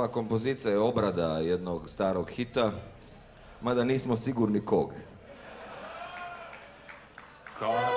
ova kompozicija je obrada jednog starog hita, mada nismo sigurni kog. Hvala.